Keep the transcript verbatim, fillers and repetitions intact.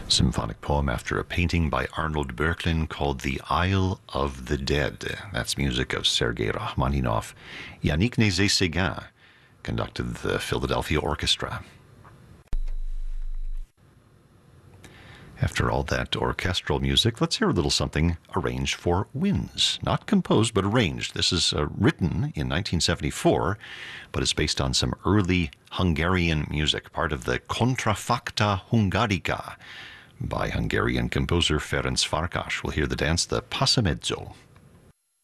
Symphonic poem after a painting by Arnold Böcklin called The Isle of the Dead. That's music of Sergei Rachmaninoff. Yannick Nézet-Séguin conducted the Philadelphia Orchestra. After all that orchestral music, let's hear a little something arranged for winds. Not composed, but arranged. This is uh, written in nineteen seventy-four, but it's based on some early Hungarian music, part of the Contrafacta Hungarica by Hungarian composer Ferenc Farkas. We'll hear the dance, the Passamezzo.